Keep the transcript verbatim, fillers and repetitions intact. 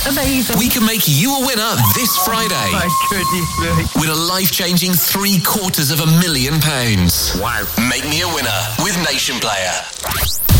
Amazing. We can make you a winner this Friday. Oh, my goodness me. With a life-changing three quarters of a million pounds. Wow. Make me a winner with Nation Player.